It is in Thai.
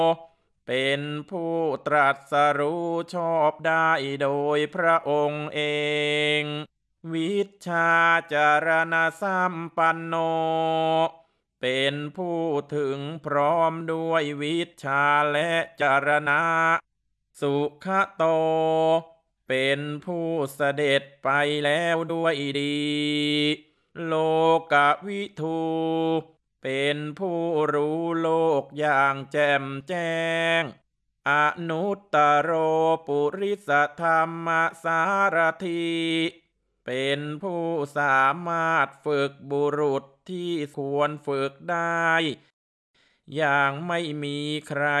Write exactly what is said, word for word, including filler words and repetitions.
เป็นผู้ตรัสรู้ชอบได้โดยพระองค์เอง วิชชาจารณสัมปันโนเป็นผู้ถึงพร้อมด้วยวิชชาและจารณะ สุขโตเป็นผู้เสด็จไปแล้วด้วยดี โลกวิทูเป็นผู้รู้โลกอย่างแจ่มแจ้ง อนุตตโรปุริสธรรมสารถีเป็นผู้สามารถฝึกบุรุษที่ควรฝึกได้อย่างไม่มีใคร